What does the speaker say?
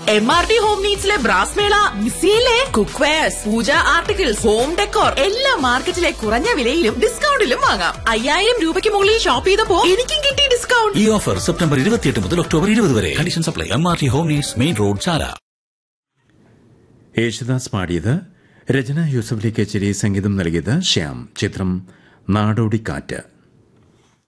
MRT home നീഡ്സിലെ brass മേള മിസിയിലെ cook wears, പൂജ articles, home decor എല്ലാ മാർക്കറ്റിലെ കുറഞ്ഞ വിലയിലും ഡിസ്കൗണ്ടിലും വാങ്ങാം. 5000 രൂപയ്ക്ക് മുകളിൽ ഷോപ്പ് ചെയ്തപ്പോ എനിക്കും കിട്ടി ഡിസ്കൗണ്ട്. ഈ ഓഫർ സെപ്റ്റംബർ 28 മുതൽ ഒക്ടോബർ 20 വരെ. Condition supply. MRT home needs, main road, ചാല. യേശുദാസ് പാടിയത്, രചന യൂസഫ് അലി കേച്ചേരി, സംഗീതം നൽകിയത് ശ്യാം. ചിത്രം നാടോടിക്കാറ്റ്.